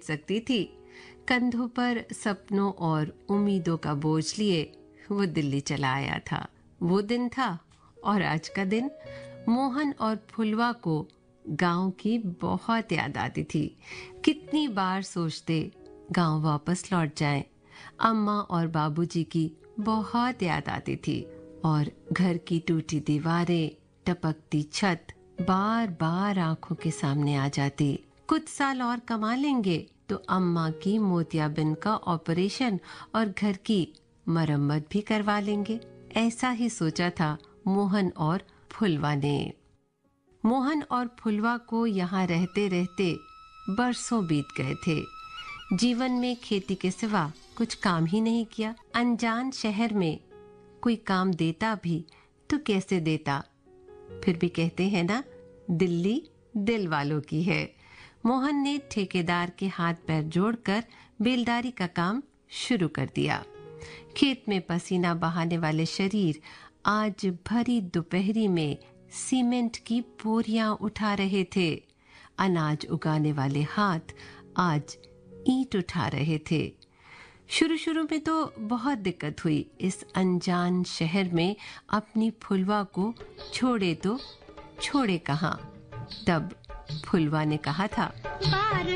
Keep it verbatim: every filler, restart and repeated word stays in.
सकती थी। कंधों पर सपनों और उम्मीदों का बोझ लिए वो दिल्ली चला आया था। वो दिन था और आज का दिन। मोहन और फुलवा को गांव की बहुत याद आती थी। कितनी बार सोचते गांव वापस लौट जाएं। अम्मा और बाबूजी की बहुत याद आती थी और घर की टूटी दीवारें, टपकती छत बार बार आंखों के सामने आ जाती। कुछ साल और कमा लेंगे तो अम्मा की मोतियाबिंद का ऑपरेशन और घर की मरम्मत भी करवा लेंगे। ऐसा ही सोचा था मोहन और फुलवा ने। मोहन और फुलवा को यहाँ रहते रहते बरसों बीत गए थे। जीवन में खेती के सिवा कुछ काम ही नहीं किया। अनजान शहर में कोई काम देता भी तो कैसे देता। फिर भी कहते हैं ना, दिल्ली दिल वालों की है। मोहन ने ठेकेदार के हाथ पैर जोड़कर बेलदारी का काम शुरू कर दिया। खेत में पसीना बहाने वाले शरीर आज भरी दोपहरी में सीमेंट की बोरियां उठा रहे थे। अनाज उगाने वाले हाथ आज ईंट उठा रहे थे। शुरू शुरू में तो बहुत दिक्कत हुई इस अनजान शहर में अपनी फुलवा को छोड़े तो छोड़े कहाँ। तब फुलवा ने कहा था, बार